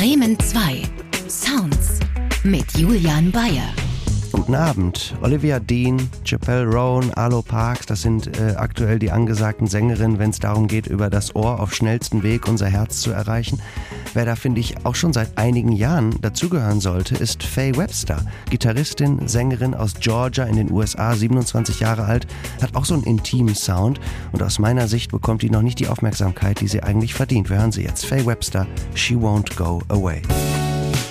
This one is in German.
Bremen 2 Sounds mit Julian Bayer. Guten Abend. Olivia Dean, Chappell Roan, Arlo Parks, das sind aktuell die angesagten Sängerinnen, wenn es darum geht, über das Ohr auf schnellstem Weg unser Herz zu erreichen. Wer da, finde ich, auch schon seit einigen Jahren dazugehören sollte, ist Faye Webster. Gitarristin, Sängerin aus Georgia in den USA, 27 Jahre alt, hat auch so einen intimen Sound und aus meiner Sicht bekommt die noch nicht die Aufmerksamkeit, die sie eigentlich verdient. Wir hören sie jetzt. Faye Webster, She Won't Go Away.